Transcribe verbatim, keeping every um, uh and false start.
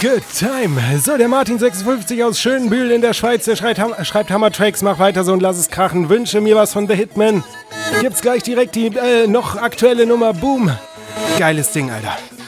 Good time. So, der Martin sechsundfünfzig aus Schönbühl in der Schweiz, der schreit, schreibt Hammer-Tracks, mach weiter so und lass es krachen. Wünsche mir was von The Hitman. Gibt's gleich direkt die äh, noch aktuelle Nummer. Boom. Geiles Ding, Alter.